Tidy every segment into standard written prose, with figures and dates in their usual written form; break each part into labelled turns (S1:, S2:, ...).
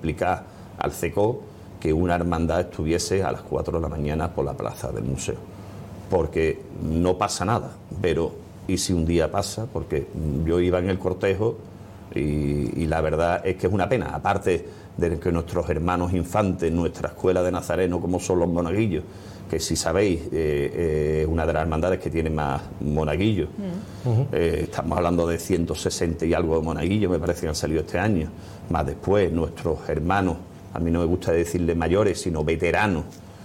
S1: complicar al CECO que una hermandad estuviese a las 4 de la mañana por la plaza del museo, porque no pasa nada, pero ¿y si un día pasa? Porque yo iba en el cortejo y la verdad es que es una pena, aparte de que nuestros hermanos infantes, nuestra escuela de Nazareno, como son los monaguillos, que si sabéis, es una de las hermandades que tiene más monaguillos. Estamos hablando de 160 y algo de monaguillos, me parece que han salido este año. Más después, nuestros hermanos, a mí no me gusta decirle mayores, sino veteranos,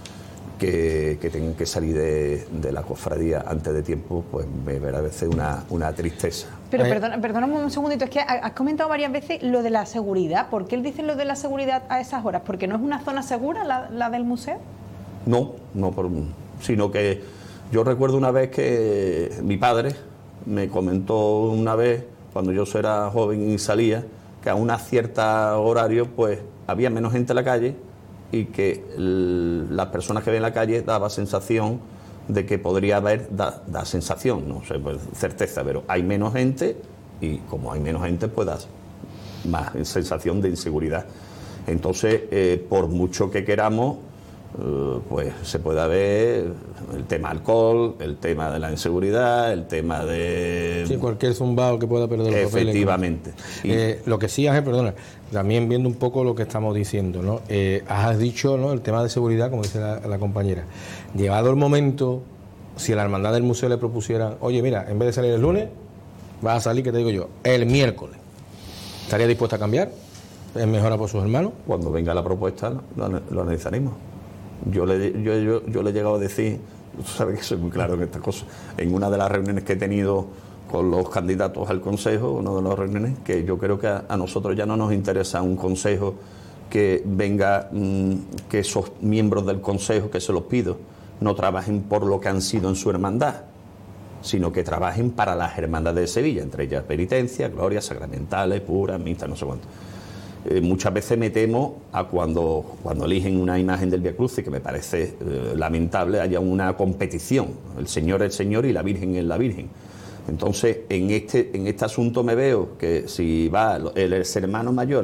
S1: que tengan que salir de la cofradía antes de tiempo, pues me verá a veces una tristeza.
S2: Pero perdóname un segundito, es que has comentado varias veces lo de la seguridad. ¿Por qué él dice lo de la seguridad a esas horas? ¿Porque no es una zona segura la del museo?
S1: No, sino que yo recuerdo una vez que mi padre me comentó una vez, cuando yo era joven y salía, que a una cierta horario pues había menos gente en la calle y que las personas que ven en la calle daba sensación de que podría haber, da sensación, no sé, pues, certeza, pero hay menos gente y como hay menos gente pues da más sensación de inseguridad. Entonces, por mucho que queramos, pues se puede ver el tema alcohol, el tema de la inseguridad, el tema de...
S3: Sí, cualquier zumbado que pueda perder los papeles.
S1: Efectivamente.
S3: Lo que sí, Ángel, perdona, también viendo un poco lo que estamos diciendo, ¿no? Has dicho, ¿no?, el tema de seguridad, como dice la compañera. Llegado el momento, si a la hermandad del museo le propusieran, oye, mira, en vez de salir el lunes, vas a salir, que te digo yo, el miércoles, ¿estaría dispuesta a cambiar? ¿Es mejora por sus hermanos?
S1: Cuando venga la propuesta lo analizaremos. Yo le he llegado a decir, tú sabes que soy muy claro en estas cosas, en una de las reuniones que he tenido con los candidatos al consejo, una de las reuniones, que yo creo que a nosotros ya no nos interesa un consejo que venga, que esos miembros del consejo, que se los pido, no trabajen por lo que han sido en su hermandad, sino que trabajen para las hermandades de Sevilla, entre ellas penitencia, glorias, sacramentales, puras, mixtas, no sé cuánto. Muchas veces me temo a cuando eligen una imagen del Vía Crucis, que me parece lamentable, haya una competición. El Señor es el Señor y la Virgen es la Virgen. Entonces, en este asunto me veo que si va el hermano mayor,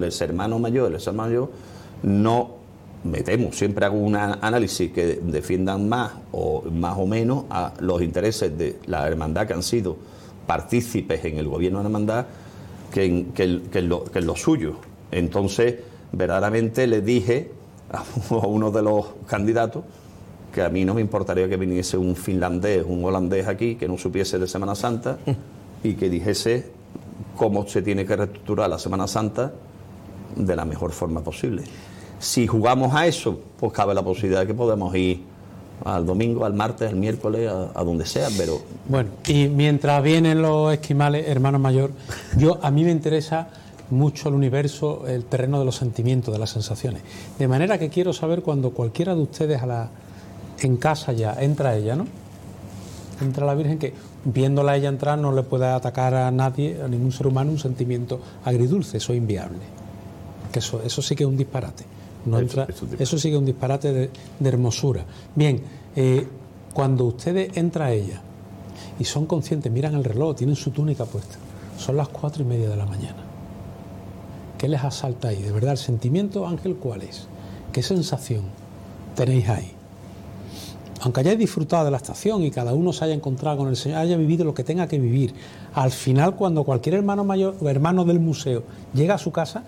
S1: no me temo, siempre hago un análisis que defiendan más o menos a los intereses de la hermandad que han sido partícipes en el gobierno de la hermandad que en lo suyo. Entonces, verdaderamente le dije a uno de los candidatos que a mí no me importaría que viniese un finlandés, un holandés aquí, que no supiese de Semana Santa y que dijese cómo se tiene que reestructurar la Semana Santa de la mejor forma posible. Si jugamos a eso, pues cabe la posibilidad de que podamos ir al domingo, al martes, al miércoles, a donde sea, pero...
S4: Bueno, y mientras vienen los esquimales, hermano mayor, a mí me interesa mucho el universo, el terreno de los sentimientos, de las sensaciones. De manera que quiero saber cuando cualquiera de ustedes en casa ya entra ella, ¿no? Entra la Virgen, que viéndola a ella entrar no le puede atacar a nadie, a ningún ser humano, un sentimiento agridulce, eso es inviable. Que eso sí que es un disparate. Eso sí que es un disparate de hermosura. Bien, cuando ustedes entran a ella y son conscientes, miran el reloj, tienen su túnica puesta, son las 4:30 de la mañana. ¿Qué les asalta ahí? De verdad, el sentimiento, Ángel, ¿cuál es? ¿Qué sensación tenéis ahí? Aunque hayáis disfrutado de la estación y cada uno se haya encontrado con el Señor, haya vivido lo que tenga que vivir, al final, cuando cualquier hermano mayor o hermano del museo llega a su casa,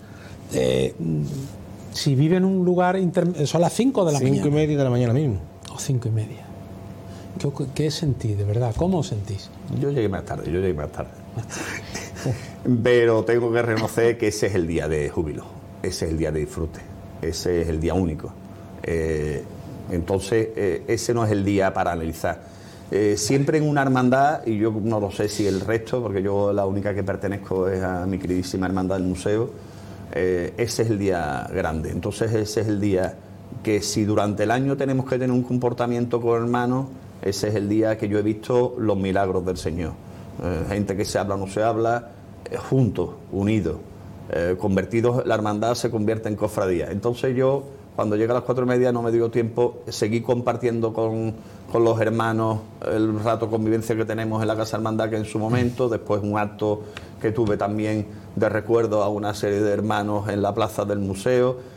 S4: si vive en un lugar son las 5 de la mañana.
S3: 5:30 de la mañana mismo.
S4: O 5:30. ¿Qué sentís, de verdad? ¿Cómo os sentís?
S1: Yo llegué más tarde. Pero tengo que reconocer que ese es el día de júbilo, ese es el día de disfrute, ese es el día único. Entonces, ese no es el día para analizar. Siempre en una hermandad, y yo no lo sé si el resto, porque yo la única que pertenezco es a mi queridísima hermandad del museo, ese es el día grande. Entonces, ese es el día que si durante el año tenemos que tener un comportamiento con hermanos, ese es el día que yo he visto los milagros del Señor. Gente que se habla o no se habla, juntos, unidos, convertidos, la hermandad se convierte en cofradía. Entonces yo, cuando llega a las 4:30, no me dio tiempo, seguí compartiendo con los hermanos el rato de convivencia que tenemos en la Casa Hermandad, que en su momento, después un acto que tuve también de recuerdo a una serie de hermanos en la plaza del museo,